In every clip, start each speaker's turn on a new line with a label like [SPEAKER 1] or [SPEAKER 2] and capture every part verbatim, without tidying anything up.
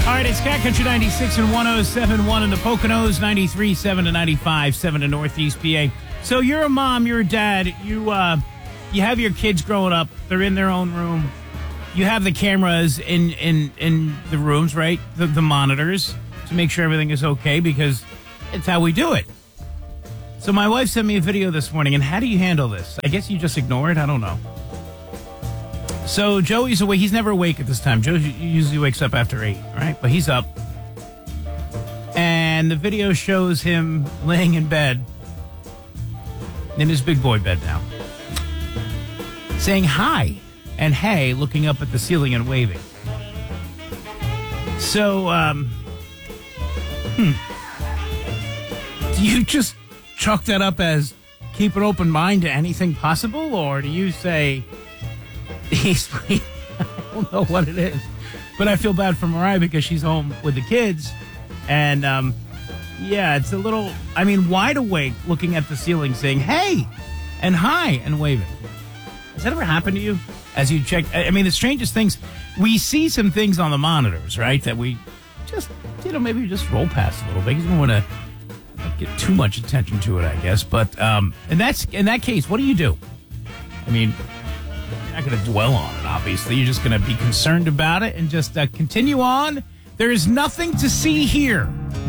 [SPEAKER 1] All right, it's Cat Country ninety-six and one oh seven point one in the Poconos, ninety-three point seven to ninety-five point seven in Northeast P A. So you're a mom, you're a dad, you uh, you have your kids growing up. They're in their own room. You have the cameras in, in, in the rooms, right? The, the monitors to make sure everything is okay because it's how we do it. So my wife sent me a video this morning, and how do you handle this? I guess you just ignore it? I don't know. So Joey's awake. He's never awake at this time. Joe usually wakes up after eight, right? But he's up. And the video shows him laying in bed, in his big boy bed now, saying hi and hey, looking up at the ceiling and waving. So, um, hmm. Do you just chalk that up as keep an open mind to anything possible? Or do you say... He's, I don't know what it is, but I feel bad for Mariah because she's home with the kids. And, um, yeah, it's a little, I mean, wide awake looking at the ceiling saying, hey, and hi, and waving. Has that ever happened to you as you check? I mean, the strangest things, we see some things on the monitors, right, that we just, you know, maybe just roll past a little bit. You don't want to get too much attention to it, I guess. But um, in, that's, in that case, what do you do? I mean... You're not going to dwell on it, obviously. You're just going to be concerned about it and just uh, continue on. There is nothing to see here.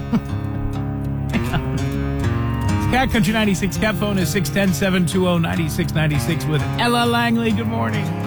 [SPEAKER 1] It's Cat Country ninety-six. Cat phone is six one zero, seven two zero, nine six nine six with Ella Langley. Good morning.